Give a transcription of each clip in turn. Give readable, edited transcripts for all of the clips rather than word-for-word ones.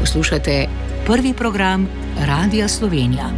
Poslušate prvi program Radia Slovenija.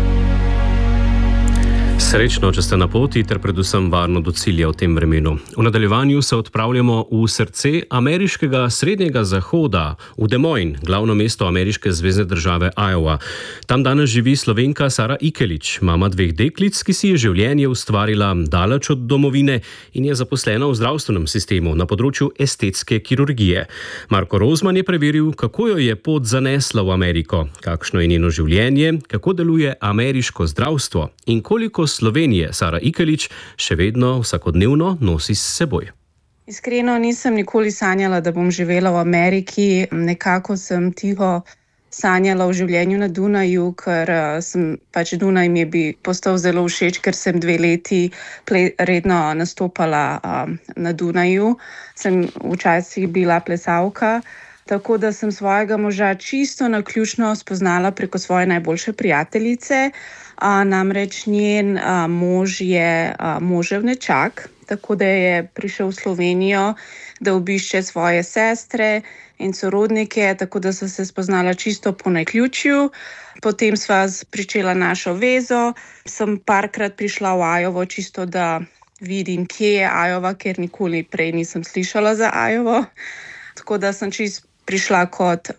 Srečno, če ste na poti, ter predvsem varno do cilja v tem vremenu. V nadaljevanju se odpravljamo v srce ameriškega srednjega zahoda, v Des Moines, glavno mesto ameriške zvezne države Iowa. Tam danes živi Slovenka Sara Ikelić, mama 2 deklic, ki si je življenje ustvarila daleč od domovine in je zaposlena v zdravstvenem sistemu na področju estetske kirurgije. Marko Rozman je preveril, kako jo je pot zanesla v Ameriko, kakšno je njeno življenje, kako deluje ameriško zdravstvo in koliko Slovenije Sara Ikelić še vedno vsakodnevno nosi s seboj. Iskreno nisem nikoli sanjala, da bom živela v Ameriki. Nekako sem tiho sanjala o življenju na Dunaju, ker Dunaj mi je postal zelo všeč, ker sem 2 leti redno nastopala na Dunaju. Sem včasih bila plesalka. Tako da sem svojega moža čisto naključno spoznala preko svoje najboljše prijateljice. Namreč njen mož je možev nečak, tako da je prišel v Slovenijo, da obišče svoje sestre in sorodnike, tako da sva se spoznala čisto po naključju. Potem sva pričela našo vezo. Sem parkrat prišla v Iowo, čisto da vidim, kje je Iowa, ker nikoli prej nisem slišala za Iowo. Tako da sem čisto prišla kot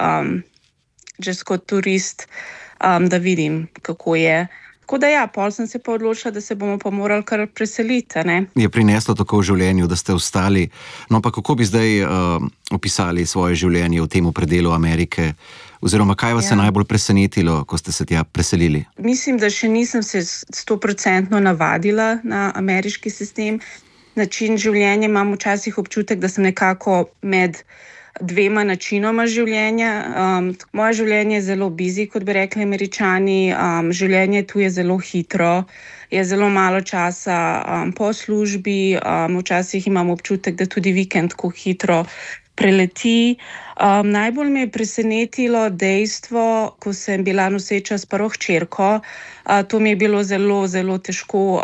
turist, da vidim, kako je. Tako da pol sem se pa odločila, da se bomo pa morali kar preseliti, ne? Je prineslo tako v življenju, da ste ostali. No pa kako bi zdaj opisali svoje življenje v tem predelu Amerike? Oziroma, kaj vas je najbolj presenetilo, ko ste se tja preselili? Mislim, da še nisem se 100% navadila na ameriški sistem. Način življenja imam včasih občutek, da sem nekako med 2 načinoma življenja. Moje življenje je zelo busy, kot bi rekli Američani. Življenje tu je zelo hitro, je zelo malo časa po službi. Včasih imam občutek, da tudi vikend tako hitro preleti. Najbolj me je presenetilo dejstvo, ko sem bila noseča s prvo hčerko. To mi je bilo zelo, zelo težko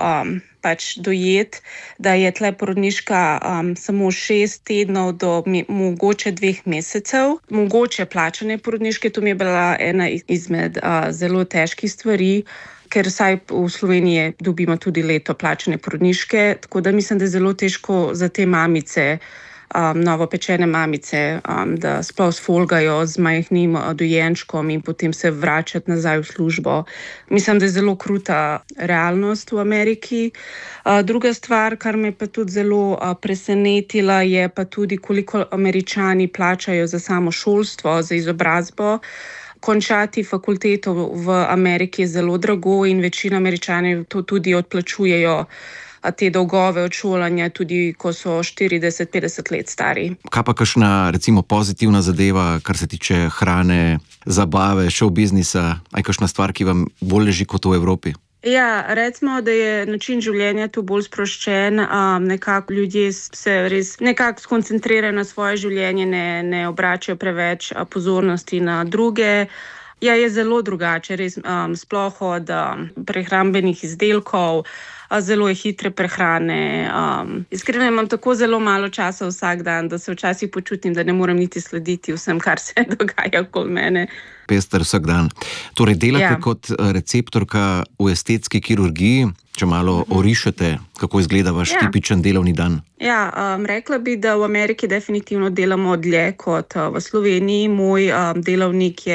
dojeti, da je tle porodniška samo 6 tednov do mogoče 2 mesecev. Mogoče plačane porodniške, to mi je bila ena izmed zelo težkih stvari, ker vsaj v Sloveniji dobimo tudi leto plačane porodniške, tako da mislim, da je zelo težko za te mamice, novopečene mamice, da sploh sfolgajo z majhnim dojenčkom in potem se vračati nazaj v službo. Mislim, da je zelo kruta realnost v Ameriki. Druga stvar, kar me pa tudi zelo presenetila, je pa tudi, koliko Američani plačajo za samo šolstvo, za izobrazbo. Končati fakulteto v Ameriki je zelo drago in večina Američanov to tudi odplačujejo, te dolgove od šolanja, tudi ko so 40-50 let stari. Kaj pa kakšna, recimo, pozitivna zadeva, kar se tiče hrane, zabave, show biznisa? Aj kakšna stvar, ki vam bolj leži kot v Evropi? Recimo, da je način življenja tu bolj sproščen. Nekako ljudje se res nekako skoncentrirajo na svoje življenje, ne obračajo preveč pozornosti na druge. Je zelo drugače, res sploh od prehrambenih izdelkov, zelo je hitre prehrane. Iskreno imam tako zelo malo časa vsak dan, da se včasih počutim, da ne morem niti slediti vsem, kar se dogaja okoli mene. Pester vsak dan. Torej delate kot receptorka v estetski kirurgiji, če malo orišete, kako izgleda vaš tipičen delovni dan? Rekla bi, da v Ameriki definitivno delamo dlje kot v Sloveniji. Moj delovnik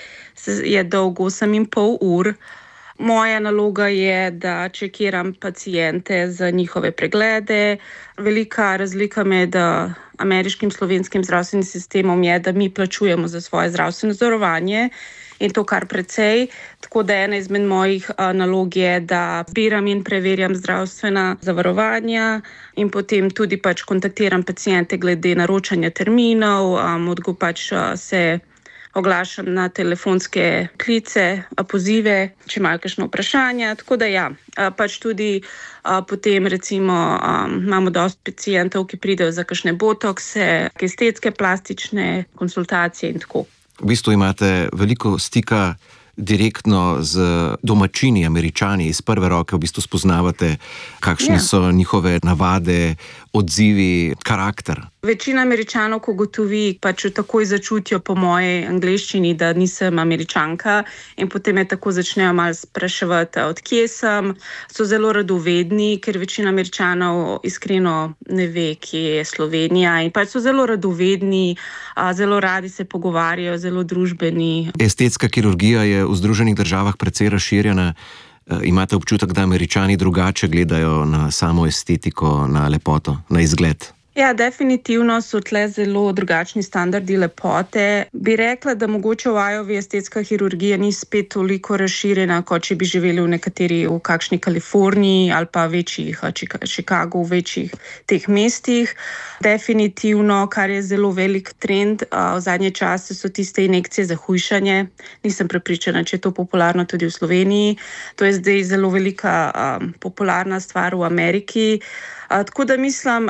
je dolg 8,5 ur. Moja naloga je, da čekiram paciente za njihove preglede. Velika razlika med ameriškim in slovenskim zdravstvenim sistemom je, da mi plačujemo za svoje zdravstveno zavarovanje in to kar precej. Tako da ena izmed mojih nalog je, da zbiram in preverjam zdravstvena zavarovanja in potem tudi kontaktiram paciente glede naročanja terminov, se oglašam na telefonske klice, pozive, če imajo kakšno vprašanje. Tako da tudi potem recimo imamo dosti pacientov, ki pridejo za kakšne botokse, estetske, plastične konsultacije in tako. V bistvu imate veliko stika direktno z domačini, Američani, iz prve roke v bistvu spoznavate, kakšne so njihove navade, odzivi, karakter. Večina Američanov, ko gotovi, pač takoj začutijo po moji angleščini, da nisem Američanka, in potem me tako začnejo malo spraševati, od kje sem. So zelo radovedni, ker večina Američanov iskreno ne ve, kje je Slovenija, in pač so zelo radovedni, zelo radi se pogovarjajo, zelo družbeni. Estetska kirurgija je v Združenih državah precej razširjena. Imate občutek, da Američani drugače gledajo na samo estetiko, na lepoto, na izgled? Ja, definitivno so tle zelo drugačni standardi lepote. Bi rekla, da mogoče v Iowi estetska kirurgija ni spet toliko razširjena, kot če bi živeli v kakšni Kaliforniji ali pa večjih, Chicago, v večjih teh mestih. Definitivno, kar je zelo velik trend v zadnje čase, so tiste injekcije za hujšanje. Nisem prepričana, če je to popularno tudi v Sloveniji. To je zdaj zelo velika popularna stvar v Ameriki. Tako da mislim,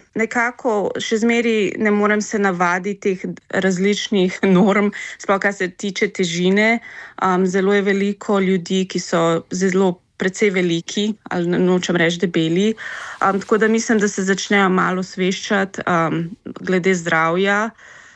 nekako še zmeri ne morem se navaditi teh različnih norm, sploh kar se tiče težine. Zelo je veliko ljudi, ki so zelo precej veliki, ali nočem reči debeli. Tako da mislim, da se začnejo malo osveščati glede zdravja.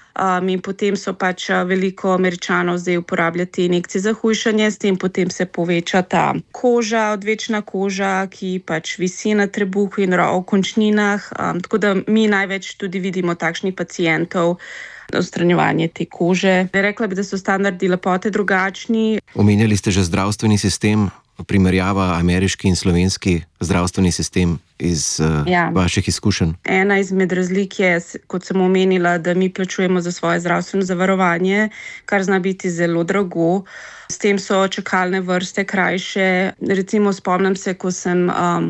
In potem so pač veliko Američanov zdaj uporabljati injekcije za hujšanje, s tem potem se poveča ta koža, odvečna koža, ki pač visi na trebuhu in v končninah. Tako da mi največ tudi vidimo takšnih pacientov, odstranjevanje te kože. Rekla bi, da so standardi lepote drugačni. Omenjali ste že zdravstveni sistem, primerjava ameriški in slovenski zdravstveni sistem iz vaših izkušenj. Ena izmed razlik je, kot sem omenila, da mi plačujemo za svoje zdravstveno zavarovanje, kar zna biti zelo drago. S tem so čakalne vrste krajše. Recimo spomnim se, ko sem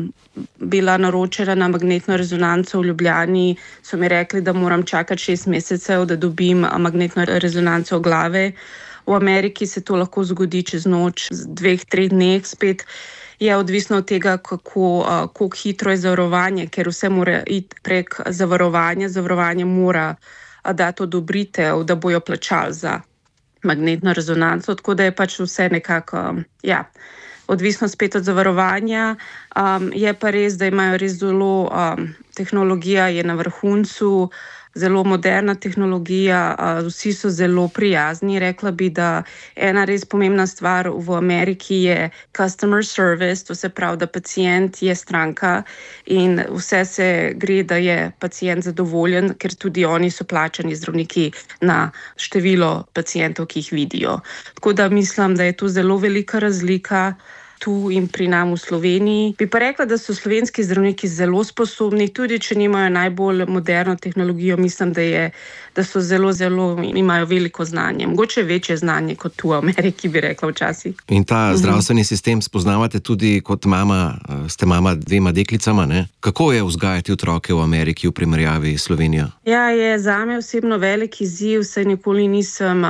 bila naročena na magnetno rezonanco v Ljubljani, so mi rekli, da moram čakati 6 mesecev, da dobim magnetno rezonanco glave. V Ameriki se to lahko zgodi čez noč, 2-3 dneh spet. Je odvisno od tega, kako hitro je zavarovanje, ker vse mora iti prek zavarovanja. Zavarovanje mora dati odobritev, da bojo plačali za magnetno rezonanco, tako da je pač vse nekako, odvisno spet od zavarovanja. Je pa res, da imajo res zelo, tehnologija je na vrhuncu, zelo moderna tehnologija, vsi so zelo prijazni. Rekla bi, da ena res pomembna stvar v Ameriki je customer service, to se pravi, da pacient je stranka in vse se gre, da je pacient zadovoljen, ker tudi oni so plačani zdravniki na število pacientov, ki jih vidijo. Tako da mislim, da je tu zelo velika razlika tu in pri nam v Sloveniji. Bi pa rekla, da so slovenski zdravniki zelo sposobni, tudi če nimajo najbolj moderno tehnologijo, mislim, da so zelo, imajo veliko znanje. Mogoče večje znanje kot tu v Ameriki, bi rekla včasih. In ta zdravstveni sistem spoznavate tudi kot mama, ste mama 2 deklicama, ne? Kako je vzgajati otroke v Ameriki v primerjavi s Slovenijo? Ja, je zame osebno velik izziv, saj nikoli nisem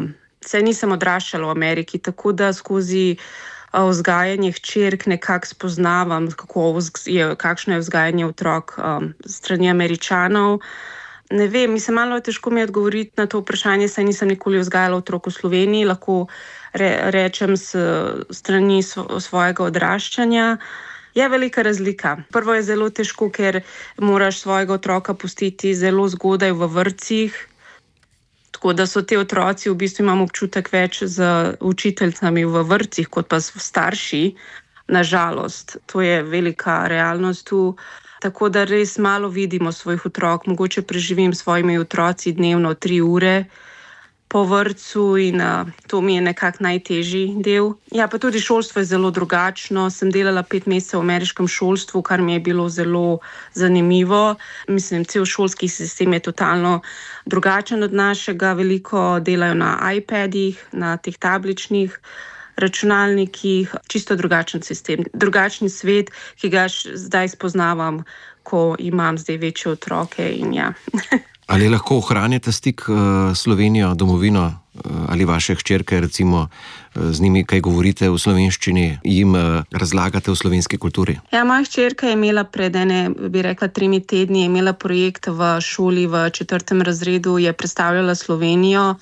odraščala v Ameriki, tako da skozi vzgajanje hčerk nekako spoznavam, kakšno je vzgajanje otrok strani Američanov. Ne vem, mislim, malo težko mi je odgovoriti na to vprašanje, saj nisem nikoli vzgajala otrok v Sloveniji, lahko rečem s strani svojega odraščanja. Je velika razlika. Prvo je zelo težko, ker moraš svojega otroka pustiti zelo zgodaj v vrtcih, tako da so te otroci, v bistvu imam občutek več z učiteljicami v vrtcih, kot pa starši, nažalost. To je velika realnost tu, tako da res malo vidimo svojih otrok. Mogoče preživim s svojimi otroci dnevno 3 ure po vrtcu in to mi je nekako najtežji del. Ja, pa tudi šolstvo je zelo drugačno. Sem delala 5 mesecev v ameriškem šolstvu, kar mi je bilo zelo zanimivo. Mislim, cel šolski sistem je totalno drugačen od našega. Veliko delajo na iPadih, na teh tabličnih računalnikih. Čisto drugačen sistem, drugačen svet, ki ga zdaj spoznavam, ko imam zdaj večje otroke in ja. Ali lahko ohranjate stik s Slovenijo, domovino, ali vaše hčerke, recimo, z njimi kaj govorite v slovenščini, jim razlagate v slovenski kulturi? Ja, moja hčerka je imela pred 3 tedni, je imela projekt v šoli v 4. razredu, je predstavljala Slovenijo.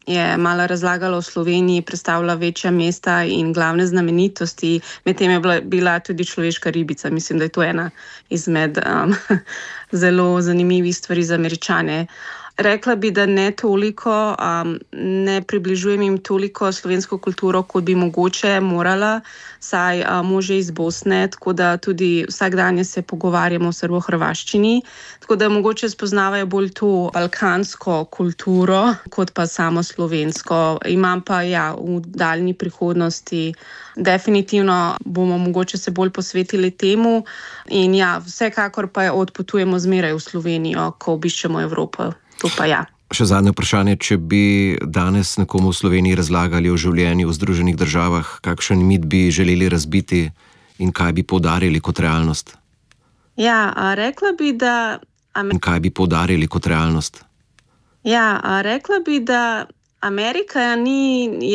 je malo razlagala o Sloveniji, predstavila večja mesta in glavne znamenitosti, medtem je bila tudi človeška ribica. Mislim, da je to ena izmed zelo zanimivih stvari za Američane. Rekla bi, da ne toliko, ne približujem jim toliko slovensko kulturo, kot bi mogoče morala, saj mož je iz Bosne, tako da tudi vsakdanje se pogovarjamo v srbohrvaščini, tako da mogoče spoznavajo bolj to balkansko kulturo, kot pa samo slovensko. Imam pa v daljni prihodnosti definitivno bomo mogoče se bolj posvetili temu in vsekakor pa odpotujemo zmeraj v Slovenijo, ko obiščemo Evropo. To pa Še zadnje vprašanje, če bi danes nekomu v Sloveniji razlagali o življenju v Združenih državah, kakšen mit bi želeli razbiti in kaj bi poudarili kot realnost? Rekla bi, da... In kaj bi poudarili kot realnost? Rekla bi, da Amerika